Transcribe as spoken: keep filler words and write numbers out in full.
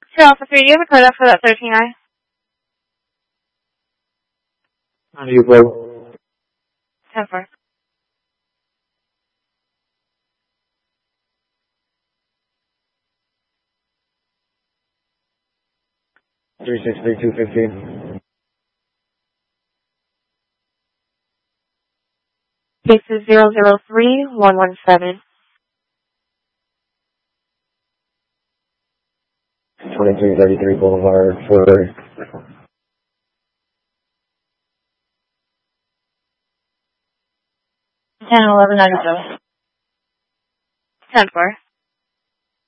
So, Alpha three, do you have a code up for that thirteen I? How do you go? ten four. three six three two fifteen. This is zero zero three one one seven. twenty-three thirty-three Boulevard for ten eleven ninety-seven. ten four.